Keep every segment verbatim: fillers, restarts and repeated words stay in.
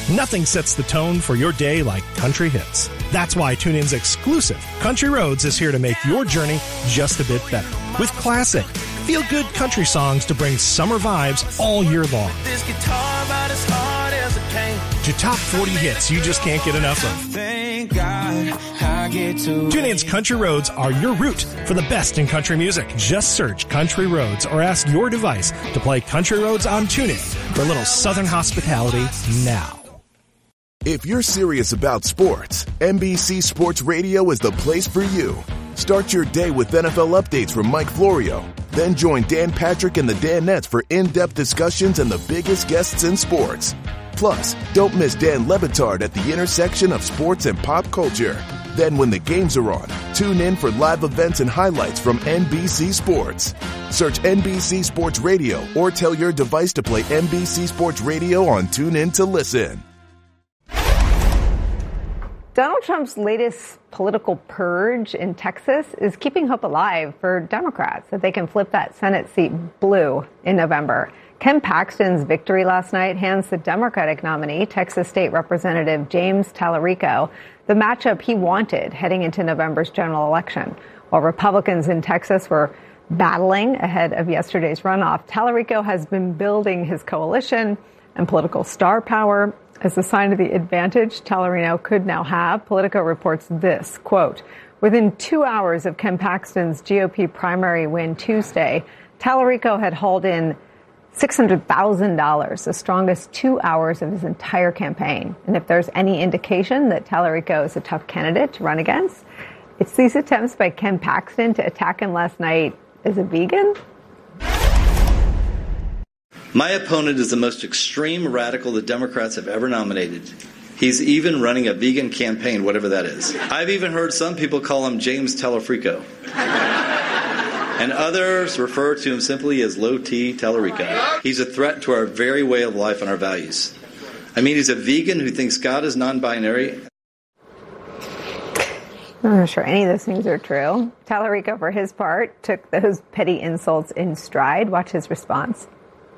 Nothing sets the tone for your day like country hits. That's why TuneIn's exclusive Country Roads is here to make your journey just a bit better. With classic, feel-good country songs to bring summer vibes all year long. To top forty hits you just can't get enough of. Thank God I get to TuneIn's Country Roads are your route for the best in country music. Just search Country Roads or ask your device to play Country Roads on TuneIn for a little Southern hospitality now. If you're serious about sports, N B C Sports Radio is the place for you. Start your day with N F L updates from Mike Florio. Then join Dan Patrick and the Danettes for in-depth discussions and the biggest guests in sports. Plus, don't miss Dan Lebitard at the intersection of sports and pop culture. Then when the games are on, tune in for live events and highlights from N B C Sports. Search N B C Sports Radio or tell your device to play N B C Sports Radio on TuneIn to listen. Donald Trump's latest political purge in Texas is keeping hope alive for Democrats that they can flip that Senate seat blue in November. Ken Paxton's victory last night hands the Democratic nominee, Texas State Representative James Tallarico, the matchup he wanted heading into November's general election. While Republicans in Texas were battling ahead of yesterday's runoff, Tallarico has been building his coalition and political star power. As a sign of the advantage Tallarico could now have, Politico reports this, quote, within two hours of Ken Paxton's G O P primary win Tuesday, Tallarico had hauled in six hundred thousand dollars, the strongest two hours of his entire campaign. And if there's any indication that Tallarico is a tough candidate to run against, it's these attempts by Ken Paxton to attack him last night as a vegan. My opponent is the most extreme radical the Democrats have ever nominated. He's even running a vegan campaign, whatever that is. I've even heard some people call him James Tallarico. And others refer to him simply as Low T Tallarico. He's a threat to our very way of life and our values. I mean, he's a vegan who thinks God is non-binary. I'm not sure any of those things are true. Tallarico, for his part, took those petty insults in stride. Watch his response.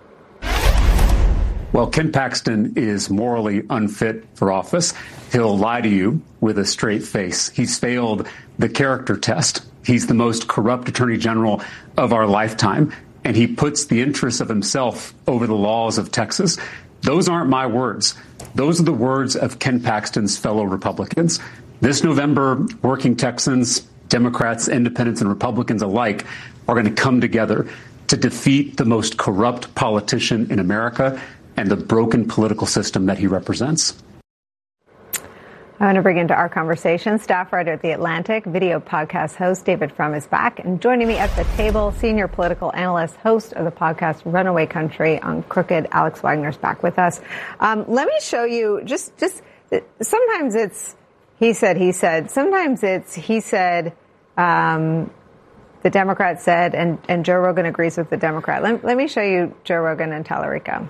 Well, Ken Paxton is morally unfit for office. He'll lie to you with a straight face. He's failed the character test. He's the most corrupt attorney general of our lifetime, and he puts the interests of himself over the laws of Texas. Those aren't my words. Those are the words of Ken Paxton's fellow Republicans. This November, working Texans, Democrats, independents, and Republicans alike are going to come together to defeat the most corrupt politician in America and the broken political system that he represents. I want to bring into our conversation staff writer at The Atlantic, video podcast host David Frum is back. And joining me at the table, senior political analyst, host of the podcast Runaway Country on Crooked, Alex Wagner's back with us. Um, let me show you, just, just sometimes it's he said, he said. Sometimes it's he said, um, the Democrat said, and, and Joe Rogan agrees with the Democrat. Let, let me show you Joe Rogan and Tallarico.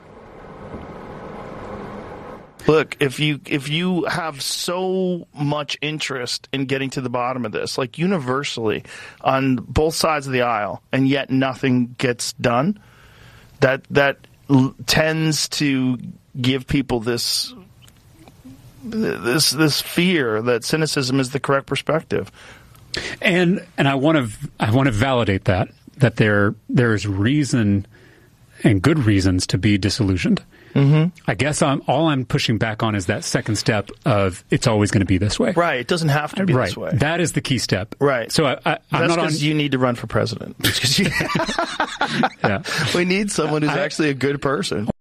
Look, if you if you have so much interest in getting to the bottom of this, like universally on both sides of the aisle, and yet nothing gets done, that that l- tends to give people this this this fear that cynicism is the correct perspective. And and I want to I want to validate that that there there is reason and good reasons to be disillusioned. Mm-hmm. I guess I'm, all I'm pushing back on is that second step of it's always going to be this way. Right. It doesn't have to be right. this way. That is the key step. Right. So I, I, I'm That's not because on... you need to run for president. You... yeah. We need someone who's I... actually a good person.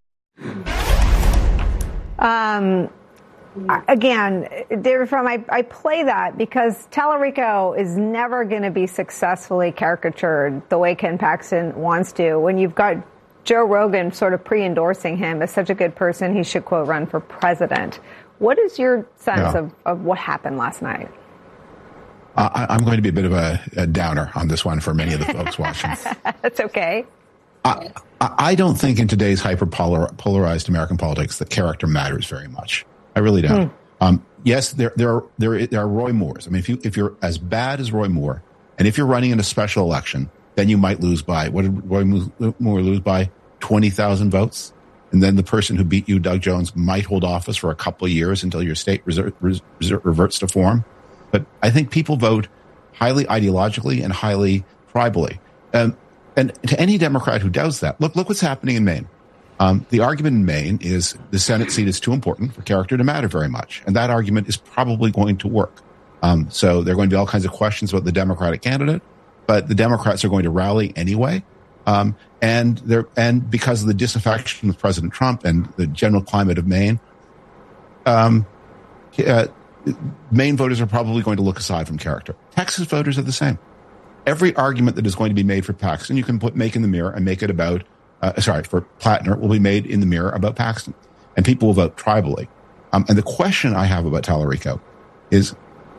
Um. Again, David Frum, I, I play that because Tallarico is never going to be successfully caricatured the way Ken Paxton wants to. When you've got Joe Rogan sort of pre-endorsing him as such a good person, he should, quote, run for president. What is your sense yeah. of, of what happened last night? Uh, I'm going to be a bit of a, a downer on this one for many of the folks watching. That's okay. I, I don't think in today's hyper-polarized American politics that character matters very much. I really don't. Hmm. Um, yes, there there are, there there are Roy Moores. I mean, if you if you're as bad as Roy Moore, and if you're running in a special election, then you might lose by what did Roy Moore lose by? Twenty thousand votes. And then the person who beat you, Doug Jones, might hold office for a couple of years until your state reser- res- reverts to form. But I think people vote highly ideologically and highly tribally. Um, and to any Democrat who does that, look, look what's happening in Maine. Um, the argument in Maine is the Senate seat is too important for character to matter very much. And that argument is probably going to work. Um, so there are going to be all kinds of questions about the Democratic candidate, but the Democrats are going to rally anyway. Um, and there, and because of the disaffection with President Trump and the general climate of Maine, um, uh, Maine voters are probably going to look aside from character. Texas voters are the same. Every argument that is going to be made for Paxton, you can put make in the mirror and make it about, uh, sorry, for Plattner will be made in the mirror about Paxton, and people will vote tribally. Um, and the question I have about Tallarico is,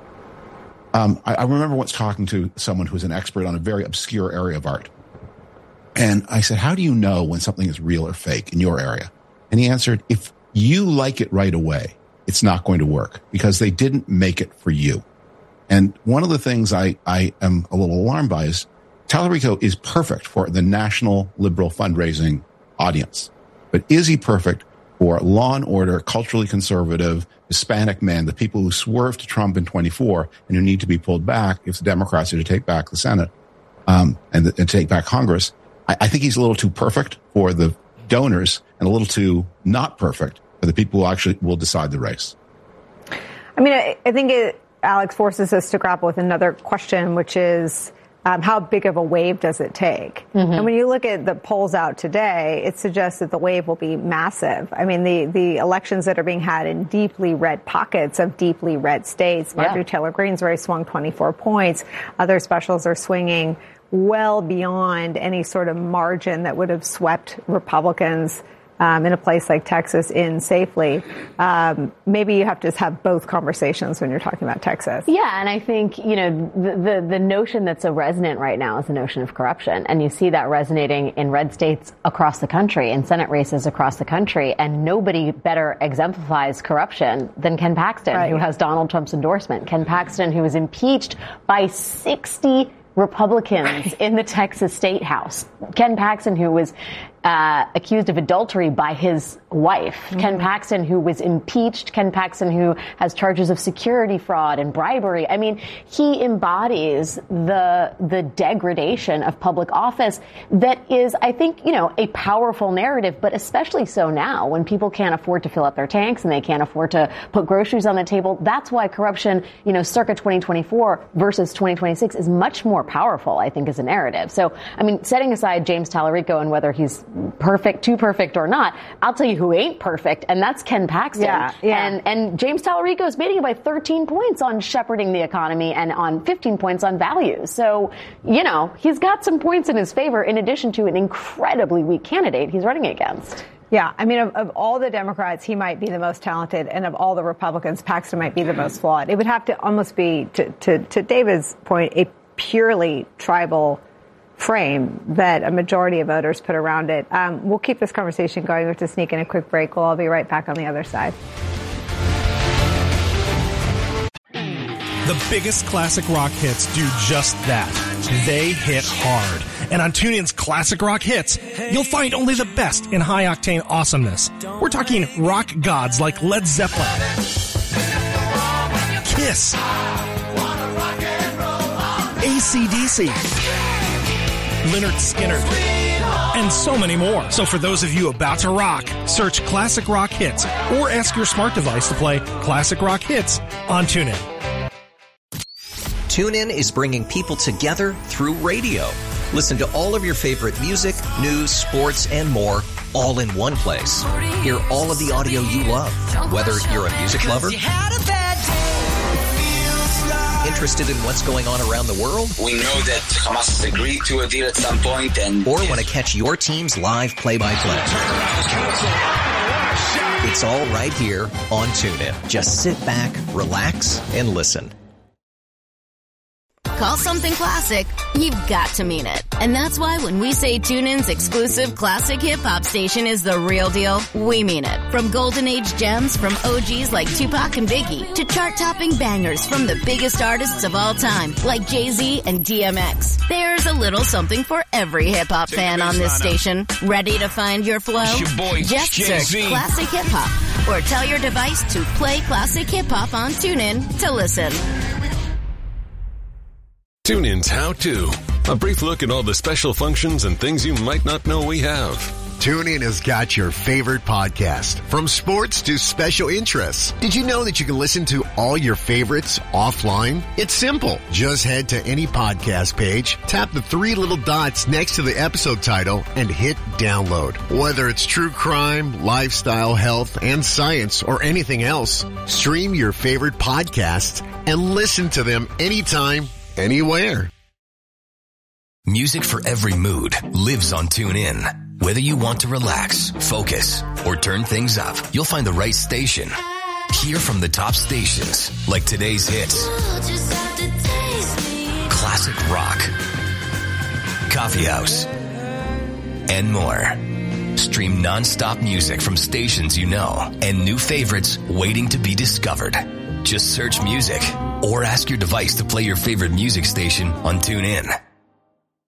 um, I, I remember once talking to someone who's an expert on a very obscure area of art. And I said, how do you know when something is real or fake in your area? And he answered, if you like it right away, it's not going to work because they didn't make it for you. And one of the things I, I am a little alarmed by is Tallarico is perfect for the national liberal fundraising audience. But is he perfect for law and order, culturally conservative, Hispanic men, the people who swerved to Trump in twenty-four and who need to be pulled back if the Democrats are to take back the Senate um, and, the, and take back Congress? I, I think he's a little too perfect for the donors and a little too not perfect for the people who actually will decide the race. I mean, I, I think it, Alex, forces us to grapple with another question, which is um, how big of a wave does it take? Mm-hmm. And when you look at the polls out today, it suggests that the wave will be massive. I mean, the, the elections that are being had in deeply red pockets of deeply red states, Marjorie yeah. Taylor Greene's already swung twenty-four points. Other specials are swinging well beyond any sort of margin that would have swept Republicans Um, in a place like Texas in safely. Um, maybe you have to have both conversations when you're talking about Texas. Yeah, and I think, you know, the, the, the notion that's so resonant right now is the notion of corruption. And you see that resonating in red states across the country, in Senate races across the country. And nobody better exemplifies corruption than Ken Paxton, right. who has Donald Trump's endorsement. Ken Paxton, who was impeached by sixty Republicans in the Texas State House. Ken Paxton, who was uh, accused of adultery by his wife. Mm-hmm. Ken Paxton, who was impeached. Ken Paxton, who has charges of security fraud and bribery. I mean, he embodies the the degradation of public office that is, I think, you know, a powerful narrative, but especially so now when people can't afford to fill up their tanks and they can't afford to put groceries on the table. That's why corruption, you know, circa twenty twenty-four versus twenty twenty-six is much more powerful, I think, as a narrative. So, I mean, setting aside James Tallarico and whether he's perfect, too perfect or not, I'll tell you who ain't perfect, and that's Ken Paxton. Yeah, yeah. And, and James Tallarico is beating him by thirteen points on shepherding the economy and on fifteen points on values. So, you know, he's got some points in his favor in addition to an incredibly weak candidate he's running against. Yeah, I mean, of, of all the Democrats, he might be the most talented, and of all the Republicans, Paxton might be the most flawed. It would have to almost be, to, to, to David's point, a purely tribal frame that a majority of voters put around it. Um, we'll keep this conversation going. We have to sneak in a quick break. We'll all be right back on the other side. The biggest classic rock hits do just that. They hit hard. And on TuneIn's Classic Rock Hits, you'll find only the best in high-octane awesomeness. We're talking rock gods like Led Zeppelin, Kiss, A C D C, Lynyrd Skynyrd, and so many more. So for those of you about to rock, search Classic Rock Hits or ask your smart device to play Classic Rock Hits on TuneIn. TuneIn is bringing people together through radio. Listen to all of your favorite music, news, sports, and more all in one place. Hear all of the audio you love, whether you're a music lover, interested in what's going on around the world, we know that Hamas has agreed to a deal at some point, and or want to catch your team's live play-by-play. It's all right here on TuneIn. Just sit back, relax, and listen. call something classic, you've got to mean it. And that's why when we say TuneIn's exclusive classic hip-hop station is the real deal, we mean it. From golden age gems from O Gs like Tupac and Biggie to chart-topping bangers from the biggest artists of all time like Jay-Z and D M X. There's a little something for every hip-hop fan on this station. Ready to find your flow? Your boy, Just Jay-Z. search Classic Hip Hop or tell your device to play Classic Hip Hop on TuneIn to listen. TuneIn's How To. A brief look at all the special functions and things you might not know we have. TuneIn has got your favorite podcast, from sports to special interests. Did you know that you can listen to all your favorites offline? It's simple. Just head to any podcast page, tap the three little dots next to the episode title, and hit download. Whether it's true crime, lifestyle, health, and science, or anything else, stream your favorite podcasts and listen to them anytime, anywhere. Music for every mood lives on TuneIn. Whether you want to relax, focus, or turn things up, you'll find the right station. Hear from the top stations, like today's hits, classic rock, coffee house, and more. Stream non-stop music from stations you know and new favorites waiting to be discovered. Just search music or ask your device to play your favorite music station on TuneIn.